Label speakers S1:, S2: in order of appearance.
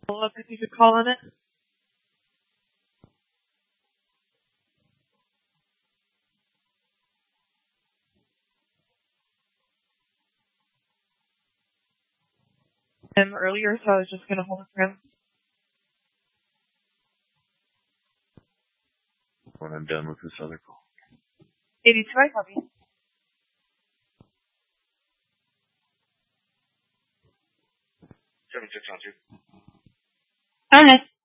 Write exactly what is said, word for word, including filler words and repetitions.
S1: follow up if you could call on it. Him earlier, so I was just gonna hold it for him.
S2: When I'm done with this other call.
S1: eighty-two, I copy.
S2: seven six on two.
S1: Okay.